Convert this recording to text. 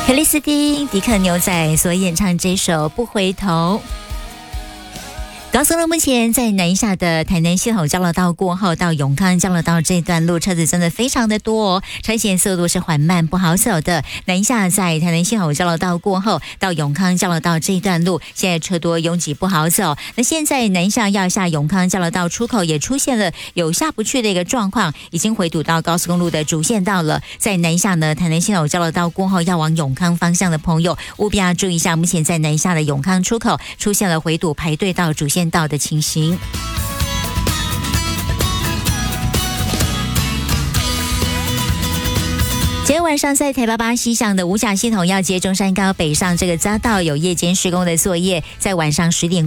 克里斯汀·迪克牛仔所演唱这首《不回头》。高速路目前在南下的台南系统交流道过后到永康交流道这段路车子真的非常的多哦，车行速度是缓慢不好走的。南下在台南系统交流道过后到永康交流道这一段路现在车多拥挤不好走。那现在南下要下永康交流道出口也出现了有下不去的一个状况，已经回堵到高速公路的主线道了。在南下呢台南系统交流道过后要往永康方向的朋友务必要注意一下，目前在南下的永康出口出现了回堵排队到主线道的情形。今天晚上在台八西向的五甲系统要接中山高北上这个匝道有夜间施工的作业，在晚上10点